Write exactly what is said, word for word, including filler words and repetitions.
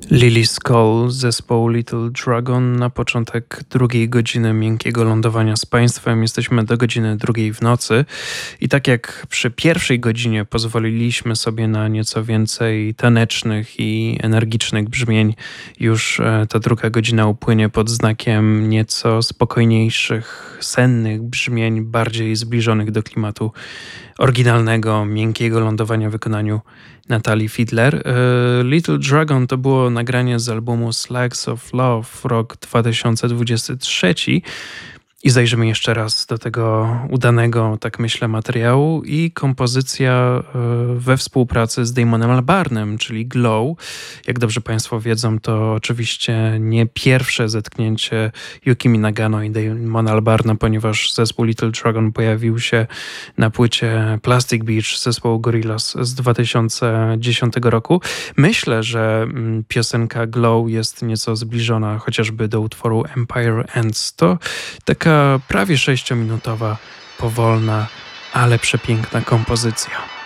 Lily Skull, zespołu Little Dragon na początek drugiej godziny miękkiego lądowania z państwem. Jesteśmy do godziny drugiej w nocy i tak jak przy pierwszej godzinie pozwoliliśmy sobie na nieco więcej tanecznych i energicznych brzmień, już e, ta druga godzina upłynie pod znakiem nieco spokojniejszych, sennych brzmień, bardziej zbliżonych do klimatu oryginalnego, miękkiego lądowania w wykonaniu Natalii Fiedler. E, Little Dragon to było nagranie z albumu Slags of Love, rok dwa tysiące dwudziesty trzeci. I zajrzymy jeszcze raz do tego udanego, tak myślę, materiału i kompozycja e, we współpracy z Damonem Albarnem, czyli Glow. Jak dobrze Państwo wiedzą, to oczywiście nie pierwsze zetknięcie Yukimi Nagano i Damona Albarna, ponieważ zespół Little Dragon pojawił się na płycie Plastic Beach zespołu Gorillaz z dwa tysiące dziesiątego roku. Myślę, że mm, piosenka Glow jest nieco zbliżona chociażby do utworu Empire Ends. To taka prawie sześciominutowa, powolna, ale przepiękna kompozycja.